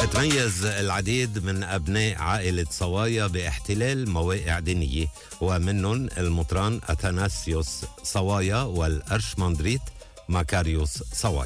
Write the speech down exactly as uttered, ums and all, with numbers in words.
تميز العديد من أبناء عائلة صوايا باحتلال مواقع دينية، ومنهم المطران أثناسيوس صوايا والأرشمندريت ماكاريوس صوايا.